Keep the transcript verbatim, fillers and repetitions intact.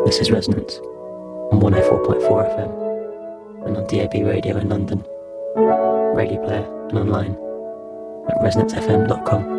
This is Resonance on one oh four point four F M and on D A B radio in London, Radio Player and online at resonance f m dot com.